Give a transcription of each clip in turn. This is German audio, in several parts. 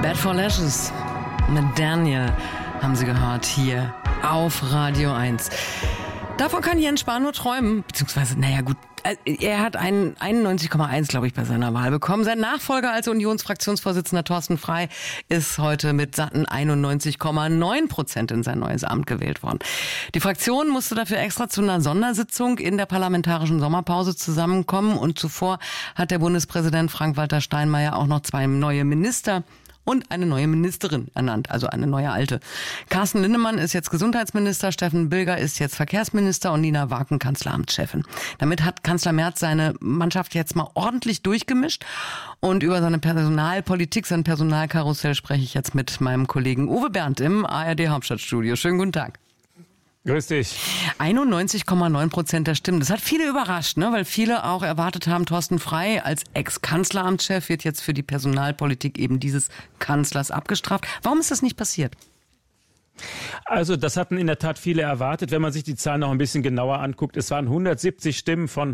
Bad for Lashes mit Daniel haben Sie gehört hier auf Radio 1. Davon kann Jens Spahn nur träumen, beziehungsweise, naja gut, er hat 91,1, glaube ich, bei seiner Wahl bekommen. Sein Nachfolger als Unionsfraktionsvorsitzender Thorsten Frey ist heute mit satten 91,9% in sein neues Amt gewählt worden. Die Fraktion musste dafür extra zu einer Sondersitzung in der parlamentarischen Sommerpause zusammenkommen und zuvor hat der Bundespräsident Frank-Walter Steinmeier auch noch 2 neue Minister und eine neue Ministerin ernannt, also eine neue alte. Carsten Linnemann ist jetzt Gesundheitsminister, Steffen Bilger ist jetzt Verkehrsminister und Nina Waken Kanzleramtschefin. Damit hat Kanzler Merz seine Mannschaft jetzt mal ordentlich durchgemischt und über seine Personalpolitik, sein Personalkarussell spreche ich jetzt mit meinem Kollegen Uwe Bernd im ARD Hauptstadtstudio. Schönen guten Tag. Grüß dich. 91,9% der Stimmen. Das hat viele überrascht, ne? Weil viele auch erwartet haben, Thorsten Frey als Ex-Kanzleramtschef wird jetzt für die Personalpolitik eben dieses Kanzlers abgestraft. Warum ist das nicht passiert? Also das hatten in der Tat viele erwartet. Wenn man sich die Zahlen noch ein bisschen genauer anguckt, es waren 170 Stimmen von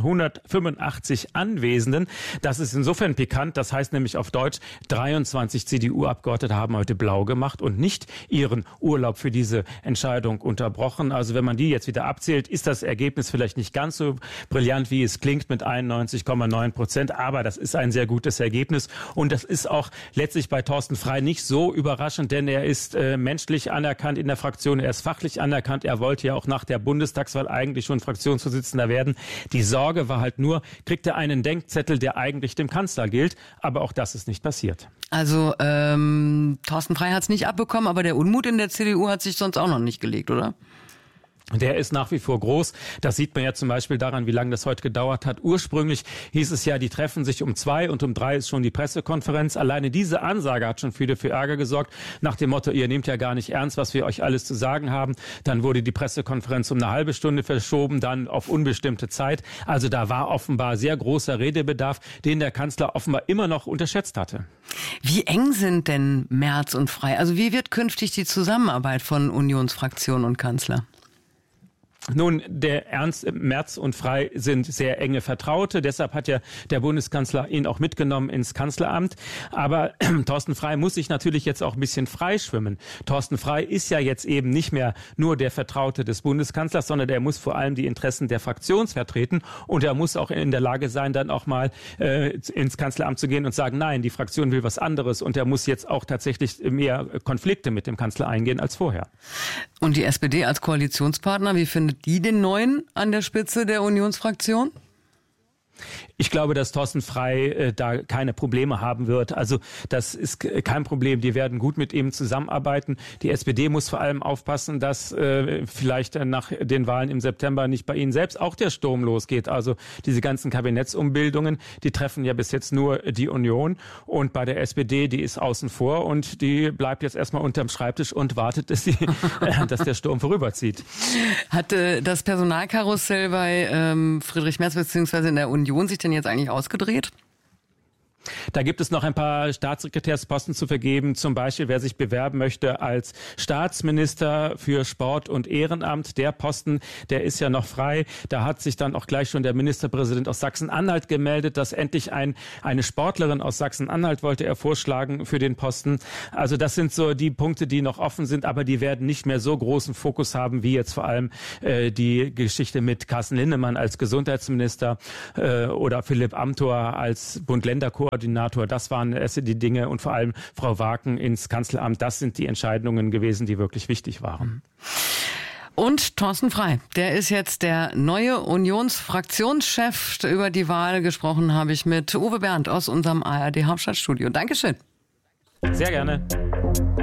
185 Anwesenden. Das ist insofern pikant. Das heißt nämlich auf Deutsch, 23 CDU-Abgeordnete haben heute blau gemacht und nicht ihren Urlaub für diese Entscheidung unterbrochen. Also wenn man die jetzt wieder abzählt, ist das Ergebnis vielleicht nicht ganz so brillant, wie es klingt mit 91,9%. Aber das ist ein sehr gutes Ergebnis. Und das ist auch letztlich bei Thorsten Frey nicht so überraschend, denn er ist menschlich anerkannt in der Fraktion, er ist fachlich anerkannt, er wollte ja auch nach der Bundestagswahl eigentlich schon Fraktionsvorsitzender werden. Die Sorge war halt nur, kriegt er einen Denkzettel, der eigentlich dem Kanzler gilt, aber auch das ist nicht passiert. Also Thorsten Frey hat es nicht abbekommen, aber der Unmut in der CDU hat sich sonst auch noch nicht gelegt, oder? Der ist nach wie vor groß. Das sieht man ja zum Beispiel daran, wie lange das heute gedauert hat. Ursprünglich hieß es ja, die treffen sich um 2 und um 3 ist schon die Pressekonferenz. Alleine diese Ansage hat schon für Ärger gesorgt. Nach dem Motto, ihr nehmt ja gar nicht ernst, was wir euch alles zu sagen haben. Dann wurde die Pressekonferenz um eine halbe Stunde verschoben, dann auf unbestimmte Zeit. Also da war offenbar sehr großer Redebedarf, den der Kanzler offenbar immer noch unterschätzt hatte. Wie eng sind denn Merz und Frey? Also wie wird künftig die Zusammenarbeit von Unionsfraktion und Kanzler? Nun, Merz und Frey sind sehr enge Vertraute. Deshalb hat ja der Bundeskanzler ihn auch mitgenommen ins Kanzleramt. Aber Thorsten Frey muss sich natürlich jetzt auch ein bisschen freischwimmen. Thorsten Frey ist ja jetzt eben nicht mehr nur der Vertraute des Bundeskanzlers, sondern er muss vor allem die Interessen der Fraktion vertreten. Und er muss auch in der Lage sein, dann auch mal ins Kanzleramt zu gehen und sagen, nein, die Fraktion will was anderes. Und er muss jetzt auch tatsächlich mehr Konflikte mit dem Kanzler eingehen als vorher. Und die SPD als Koalitionspartner, wie findet die den Neuen an der Spitze der Unionsfraktion? Ich glaube, dass Thorsten Frey da keine Probleme haben wird. Also das ist kein Problem. Die werden gut mit ihm zusammenarbeiten. Die SPD muss vor allem aufpassen, dass vielleicht nach den Wahlen im September nicht bei ihnen selbst auch der Sturm losgeht. Also diese ganzen Kabinettsumbildungen, die treffen ja bis jetzt nur die Union. Und bei der SPD, die ist außen vor und die bleibt jetzt erstmal unterm Schreibtisch und wartet, dass der Sturm vorüberzieht. Hatte das Personalkarussell bei Friedrich Merz bzw. in der Union sich denn jetzt eigentlich ausgedreht? Da gibt es noch ein paar Staatssekretärsposten zu vergeben. Zum Beispiel, wer sich bewerben möchte als Staatsminister für Sport und Ehrenamt. Der Posten, der ist ja noch frei. Da hat sich dann auch gleich schon der Ministerpräsident aus Sachsen-Anhalt gemeldet, dass endlich eine Sportlerin aus Sachsen-Anhalt wollte er vorschlagen für den Posten. Also das sind so die Punkte, die noch offen sind, aber die werden nicht mehr so großen Fokus haben, wie jetzt vor allem die Geschichte mit Carsten Linnemann als Gesundheitsminister oder Philipp Amthor als Bund-Länder-Koordinator. Das waren die Dinge und vor allem Frau Waken ins Kanzleramt. Das sind die Entscheidungen gewesen, die wirklich wichtig waren. Und Thorsten Frey, der ist jetzt der neue Unionsfraktionschef. Über die Wahl gesprochen habe ich mit Uwe Bernd aus unserem ARD Hauptstadtstudio. Dankeschön. Sehr gerne.